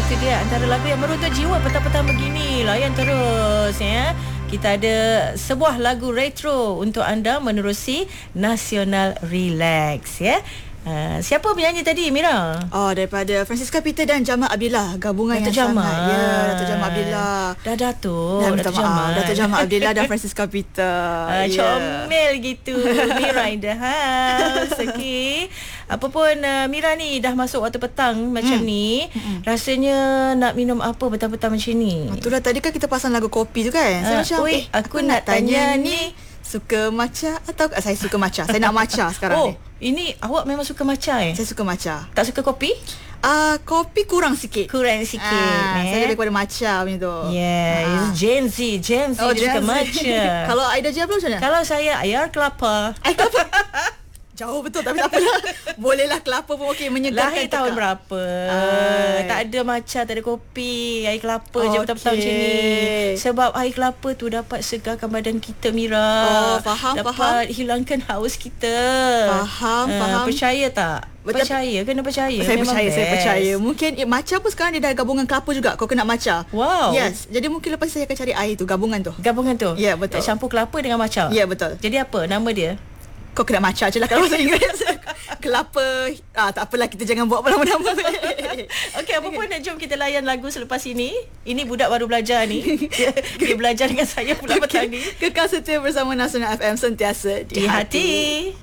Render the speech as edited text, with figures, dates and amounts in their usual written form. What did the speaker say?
itu dia antara lagu yang meruntut jiwa petang-petang begini. Layan terus ya. Kita ada sebuah lagu retro untuk anda menerusi Nasional Relax ya. Siapa penyanyi tadi, Mira? Oh, daripada Francisca Peter dan Jamal Abdillah. Gabungan Datuk yang Jamal. sangat. Ya, Datuk Jamal Abdillah. Datuk Jamal. Datuk Jamal Abdillah dan Francisca Peter. Comel gitu. Mira in the house. Okay. Apa pun Mira ni dah masuk waktu petang macam ni. Rasanya nak minum apa petang-petang macam ni? Itulah tadi kan kita pasang lagu kopi tu kan. Saya macam, aku nak tanya ni. Suka matcha atau saya suka matcha. Saya nak matcha sekarang ni. Ini awak memang suka matcha Saya suka matcha. Tak suka kopi? Kopi kurang sikit. Saya lebih kepada matcha macam tu. Yeah, Gen Z dia suka matcha. Kalau Aida Jia macam mana? Kalau saya air kelapa. Jauh betul tapi tak apalah. Bolehlah kelapa pun okey, menyegarkan. Lahir tahun berapa? Tak ada matcha, tak ada kopi, air kelapa je petang-petang macam ni. Sebab air kelapa tu dapat segarkan badan kita, Mira. Faham. Dapat hilangkan haus kita. Faham. Percaya tak? Percaya, kena percaya. Saya percaya. Mungkin matcha pun sekarang dia dah gabungan kelapa juga. Kau kena matcha. Wow. Yes. Jadi mungkin lepas saya akan cari air tu, gabungan tu. Ya, betul. Campur kelapa dengan matcha. Ya, betul. Jadi apa nama dia? Kau kena matcha je lah kalau bahasa Inggeris. Kelapa. Tak apalah, kita jangan buat nama-nama. Okey, apa pun jom kita layan lagu selepas ini. Ini budak baru belajar ni. Dia belajar dengan saya pula petang ni. Kekal setia bersama Nasional FM, sentiasa di hati.